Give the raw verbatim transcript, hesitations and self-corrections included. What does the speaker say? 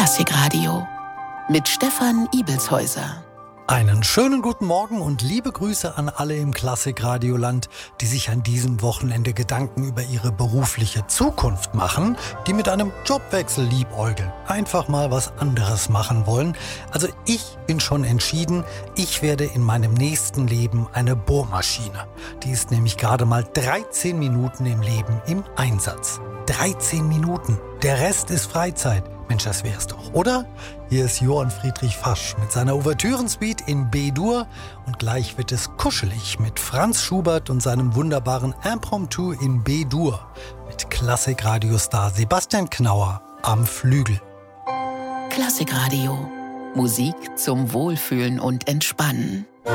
Klassikradio mit Stefan Ibelshäuser. Einen schönen guten Morgen und liebe Grüße an alle im Klassikradioland, die sich an diesem Wochenende Gedanken über ihre berufliche Zukunft machen, die mit einem Jobwechsel liebäugeln, einfach mal was anderes machen wollen. Also ich bin schon entschieden, ich werde in meinem nächsten Leben eine Bohrmaschine. Die ist nämlich gerade mal dreizehn Minuten im Leben im Einsatz. dreizehn Minuten. Der Rest ist Freizeit. Mensch, das wär's doch, oder? Hier ist Johann Friedrich Fasch mit seiner Ouvertürensuite in B-Dur und gleich wird es kuschelig mit Franz Schubert und seinem wunderbaren Impromptu in B-Dur mit Klassikradiostar Sebastian Knauer am Flügel. Klassikradio. Musik zum Wohlfühlen und Entspannen.